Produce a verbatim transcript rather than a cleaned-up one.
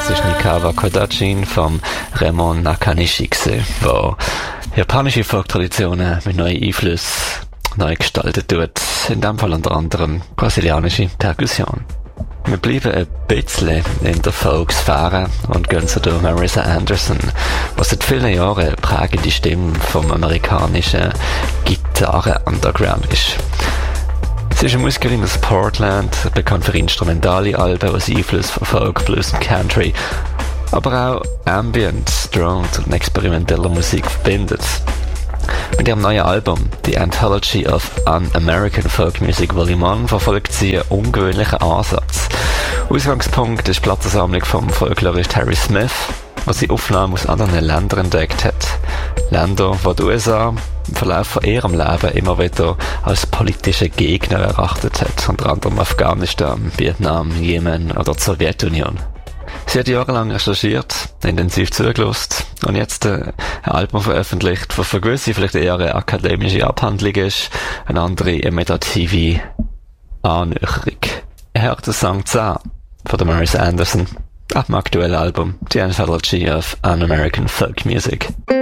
das ist Nikawa Kodachin vom Remon Nakanishi, der japanische Folk-Traditionen mit neuen Einflüssen neu gestaltet tut. In dem Fall unter anderem brasilianische Perkussion. Wir bleiben ein bisschen in der Folk-Sphäre und gehen zu der Marissa Anderson, was seit vielen Jahren eine prägende Stimme vom amerikanischen Gitarre-Underground ist. Sie ist eine Musikerin aus Portland, bekannt für instrumentale Alben aus Einfluss von Folk, Blues und Country, aber auch Ambient, Drone und experimenteller Musik verbindet. Mit ihrem neuen Album, The Anthology of Un-American Folk Music Volume eins, verfolgt sie einen ungewöhnlichen Ansatz. Ausgangspunkt ist die Plattensammlung vom Folklorist Harry Smith, was sie Aufnahmen aus anderen Ländern entdeckt hat. Länder, die die U S A im Verlauf von ihrem Leben immer wieder als politische Gegner erachtet hat, unter anderem Afghanistan, Vietnam, Jemen oder die Sowjetunion. Sie hat jahrelang recherchiert, intensiv zugelassen und jetzt äh, ein Album veröffentlicht, das für gewisse vielleicht eher eine akademische Abhandlung ist, eine andere eine meditative Annäherung. Er hört den Song zehn von der Marissa Anderson ab dem aktuellen Album The Anthology of Un-American Folk Music.